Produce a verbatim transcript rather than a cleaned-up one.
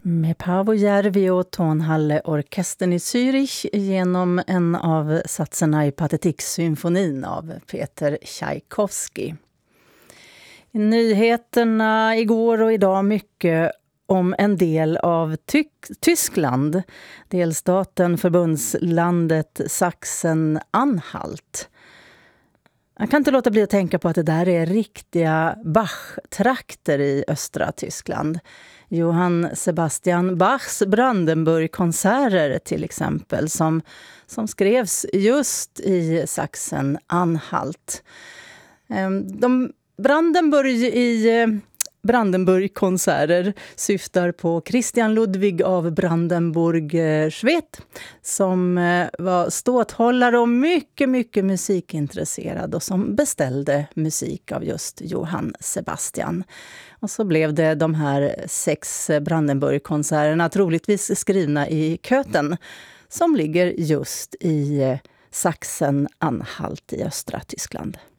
Med Paavo Järvi och Tonhalle-orkestern i Zürich genom en av satserna i Patetik-symfonin av Peter Tchaikovsky. I nyheterna igår och idag mycket om en del av Ty- Tyskland, delstaten förbundslandet Sachsen-Anhalt. Jag kan inte låta bli att tänka på att det där är riktiga Bach-trakter i östra Tyskland. Johann Sebastian Bachs Brandenburg-konserter till exempel, som, som skrevs just i Sachsen-Anhalt. De Brandenburg i Brandenburg-konserter syftar på Christian Ludwig av Brandenburg-Schwedt som var ståthållare och mycket, mycket musikintresserad och som beställde musik av just Johann Sebastian. Och så blev det de här sex Brandenburg-konserterna troligtvis skrivna i Köthen som ligger just i Sachsen-Anhalt i östra Tyskland.